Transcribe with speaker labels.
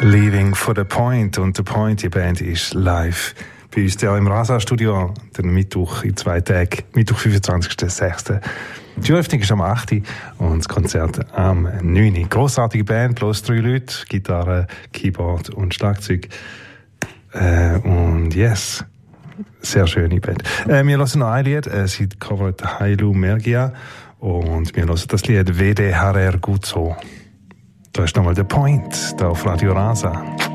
Speaker 1: Leaving for the Point. Und The Point, die Band, ist live bei uns ja im Rasa-Studio, den Mittwoch in 2 Tagen, Mittwoch 25.06. Die Eröffnung ist am 8. und das Konzert am 9. Grossartige Band, bloß 3 Leute, Gitarre, Keyboard und Schlagzeug. Und yes, sehr schöne Band. Wir hören noch ein Lied, sie covert Hailu Mergia und wir hören das Lied Vede Harer Gutso. Da ist nochmal der Point, da auf Radio Rasa.